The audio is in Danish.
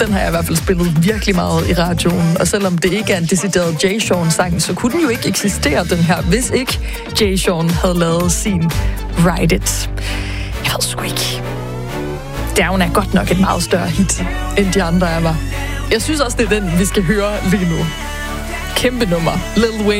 Den har jeg i hvert fald spillet virkelig meget i radioen. Og selvom det ikke er en decideret Jay Sean-sang, så kunne den jo ikke eksistere, den her, hvis ikke Jay Sean havde lavet sin Ride It. Jeg ved sgu ikke. Down er godt nok et meget større hit, end de andre er var. Jeg synes også, det er den, vi skal høre lige nu. Kæmpe nummer. Lil Wayne.